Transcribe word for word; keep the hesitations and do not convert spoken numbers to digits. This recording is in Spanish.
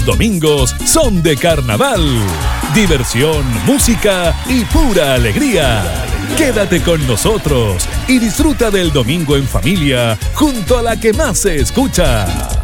domingos son de carnaval. Diversión, música y pura alegría. Quédate con nosotros y disfruta del domingo en familia junto a la que más se escucha.